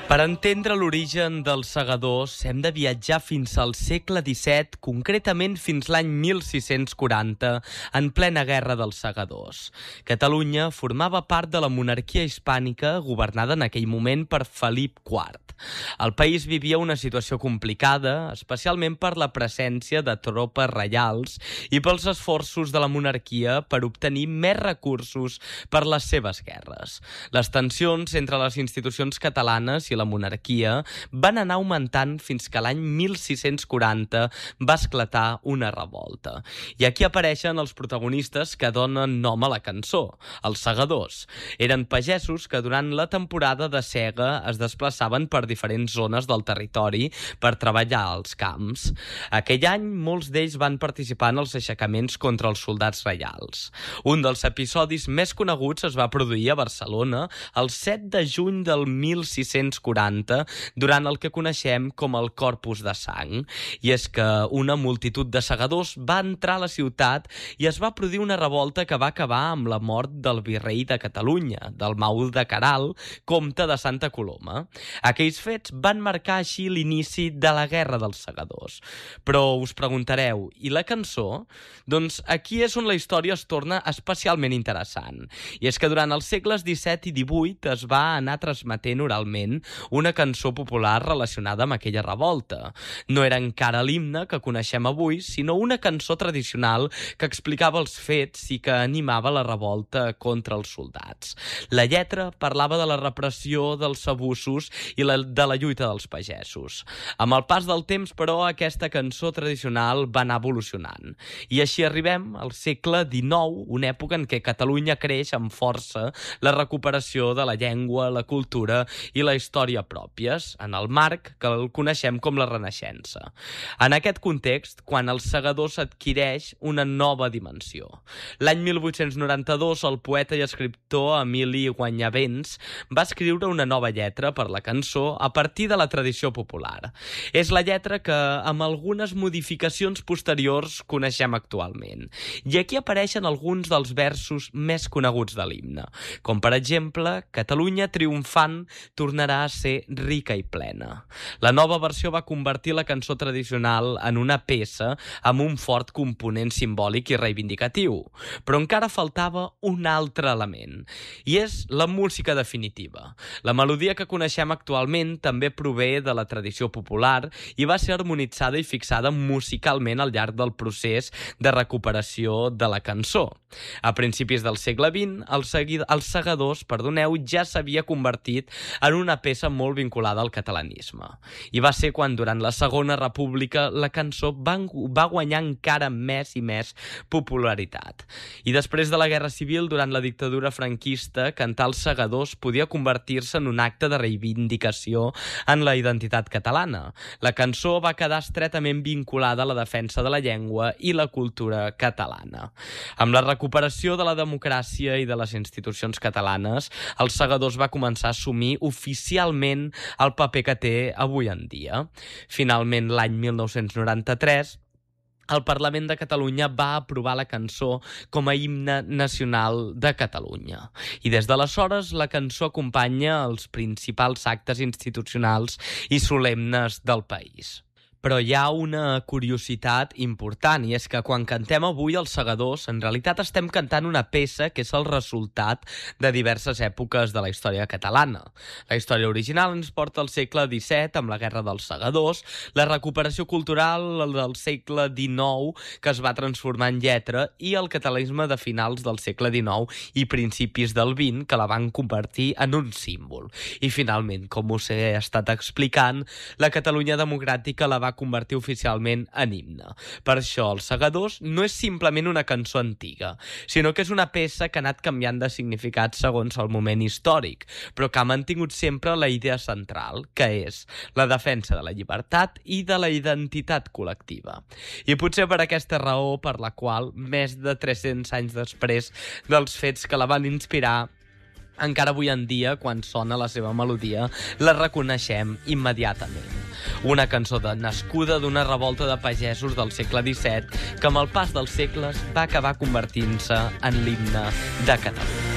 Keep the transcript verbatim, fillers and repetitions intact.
Per entendre l'origen dels segadors, hem de viatjar fins al segle disset, concretament fins l'any mil sis-cents quaranta, en plena guerra dels segadors. Catalunya formava part de la monarquia hispànica governada en aquell moment per Felip quart. El país vivia una situació complicada, especialment per la presència de tropes reials i pels esforços de la monarquia per obtenir més recursos per les seves guerres. Les tensions entre les institucions catalanes i la monarquia van anar augmentant fins que l'any mil sis-cents quaranta va esclatar una revolta. I aquí apareixen els protagonistes que donen nom a la cançó, els segadors. Eren pagesos que durant la temporada de sega es desplaçaven per diferents zones del territori per treballar als camps. Aquell any, molts d'ells van participar en els aixecaments contra els soldats reials. Un dels episodis més coneguts es va produir a Barcelona el set de juny del mil sis-cents quaranta, durant el que coneixem com el Corpus de Sang. I és que una multitud de segadors va entrar a la ciutat i es va produir una revolta que va acabar amb la mort del virrei de Catalunya, del Mau de Caral, comte de Santa Coloma. Aquells fets van marcar així l'inici de la Guerra dels Segadors. Però us preguntareu, i la cançó? Doncs aquí és on la història es torna especialment interessant. I és que durant els segles disset i divuit es va anar transmetent oralment una cançó popular relacionada amb aquella revolta. No era encara l'himne que coneixem avui, sinó una cançó tradicional que explicava els fets i que animava la revolta contra els soldats. La lletra parlava de la repressió dels abusos i la, de la lluita dels pagesos. Amb el pas del temps, però, aquesta cançó tradicional va anar evolucionant. I així arribem al segle dinou, una època en què Catalunya creix amb força la recuperació de la llengua, la cultura i la història pròpies, en el marc que el coneixem com la Renaixença. En aquest context, quan els segadors adquireix una nova dimensió. L'any mil vuit-cents noranta-dos, el poeta i escriptor Emili Guanyavents va escriure una nova lletra per la cançó a partir de la tradició popular. És la lletra que, amb algunes modificacions posteriors, coneixem actualment. I aquí apareixen alguns dels versos més coneguts de l'himne, com per exemple, Catalunya triomfant tornarà a ser rica i plena. La nova versió va convertir la cançó tradicional en una peça amb un fort component simbòlic i reivindicatiu, però encara faltava un altre element, i és la música definitiva. La melodia que coneixem actualment també prové de la tradició popular i va ser harmonitzada i fixada musicalment al llarg del procés de recuperació de la cançó. A principis del segle vint, els, segui... els segadors, perdoneu, ja s'havia convertit en una peça molt vinculada al catalanisme. I va ser quan, durant la Segona República, la cançó va, va guanyar encara més i més popularitat. I després de la Guerra Civil, durant la dictadura franquista, cantar els segadors podia convertir-se en un acte de reivindicació en la identitat catalana. La cançó va quedar estretament vinculada a la defensa de la llengua i la cultura catalana. Amb la recuperació de la democràcia i de les institucions catalanes, els segadors va començar a assumir oficialment el paper que té avui en dia. Finalment, l'any mil nou-cents noranta-tres, el Parlament de Catalunya va aprovar la cançó com a himne nacional de Catalunya. I des d'aleshores la cançó acompanya els principals actes institucionals i solemnes del país. Però hi ha una curiositat important, i és que quan cantem avui els segadors, en realitat estem cantant una peça que és el resultat de diverses èpoques de la història catalana. La història original ens porta al segle disset, amb la Guerra dels Segadors, la recuperació cultural del segle dinou, que es va transformar en lletra, i el catalanisme de finals del segle dinou i principis del vint, que la van convertir en un símbol. I finalment, com us he estat explicant, la Catalunya democràtica la va convertir oficialment en himne. Per això, Els Segadors no és simplement una cançó antiga, sinó que és una peça que ha anat canviant de significat segons el moment històric, però que ha mantingut sempre la idea central, que és la defensa de la llibertat i de la identitat col·lectiva. I potser per aquesta raó per la qual, més de tres-cents anys després dels fets que la van inspirar, encara avui en dia, quan sona la seva melodia, la reconeixem immediatament. Una cançó de nascuda d'una revolta de pagesos del segle disset que amb el pas dels segles va acabar convertint-se en l'himne de Catalunya.